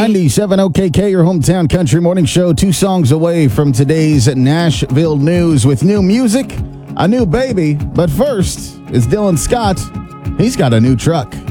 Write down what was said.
97 OKK, your hometown country morning show. 2 songs away from today's Nashville news with new music, a new baby. But first is Dylan Scott. He's got a new truck.